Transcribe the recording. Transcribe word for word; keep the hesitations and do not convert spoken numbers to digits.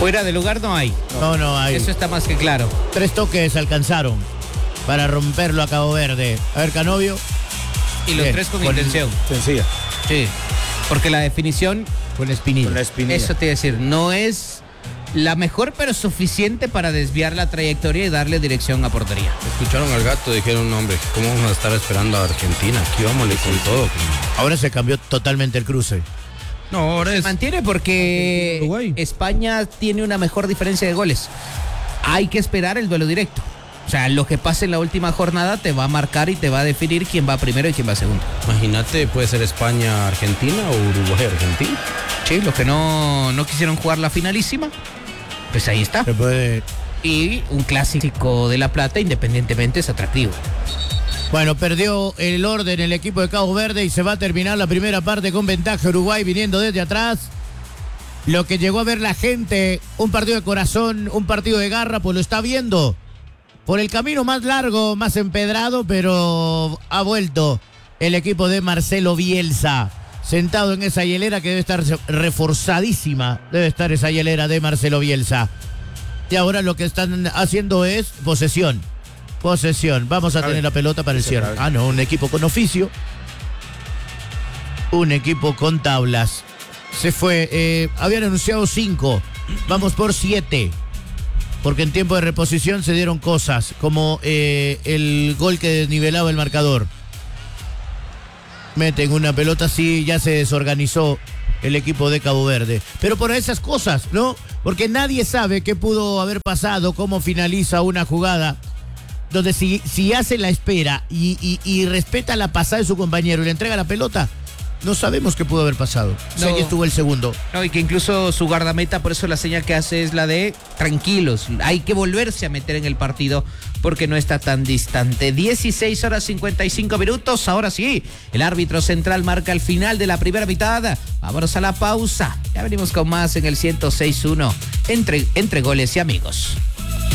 Fuera de lugar no hay. No, no hay. Eso está más que claro. Tres toques alcanzaron para romperlo a Cabo Verde. A ver, Canovio. Y los Bien, tres con, con intención. Sencilla. Sí. Porque la definición, Con espinilla. Con la espinilla. eso te iba a decir, no es la mejor, pero suficiente para desviar la trayectoria y darle dirección a portería. Escucharon al gato, dijeron, no, hombre, ¿cómo vamos a estar esperando a Argentina? Aquí vámonos con todo. Ahora se cambió totalmente el cruce. No, ahora Se es... mantiene porque Uruguay. España tiene una mejor diferencia de goles. Hay que esperar el duelo directo. O sea, lo que pase en la última jornada te va a marcar y te va a definir quién va primero y quién va segundo. Imagínate, puede ser España-Argentina o Uruguay-Argentina. Sí, los que no, no quisieron jugar la finalísima, pues ahí está. Se puede... Y un clásico de La Plata, independientemente, es atractivo. Bueno, perdió el orden el equipo de Cabo Verde y se va a terminar la primera parte con ventaja Uruguay viniendo desde atrás. Lo que llegó a ver la gente, un partido de corazón, un partido de garra, pues lo está viendo. Por el camino más largo, más empedrado, pero ha vuelto el equipo de Marcelo Bielsa. Sentado en esa hielera que debe estar reforzadísima. Debe estar esa hielera de Marcelo Bielsa. Y ahora lo que están haciendo es posesión. Posesión. Vamos a, a tener ver. la pelota para el cierre. Ah, no, un equipo con oficio. Un equipo con tablas. Se fue. Eh, habían anunciado cinco. Vamos por siete. Porque en tiempo de reposición se dieron cosas, como eh, el gol que desnivelaba el marcador. Meten una pelota así, ya se desorganizó el equipo de Cabo Verde. Pero por esas cosas, ¿no? Porque nadie sabe qué pudo haber pasado, cómo finaliza una jugada, donde si, si hace la espera y, y, y respeta la pasada de su compañero y le entrega la pelota, no sabemos qué pudo haber pasado. No. O sea, ahí estuvo el segundo. No, y que incluso su guardameta, por eso la señal que hace es la de tranquilos. Hay que volverse a meter en el partido porque no está tan distante. dieciséis horas cincuenta y cinco minutos. Ahora sí, el árbitro central marca el final de la primera mitad. Vámonos a la pausa. Ya venimos con más en el ciento seis punto uno entre, entre goles y amigos.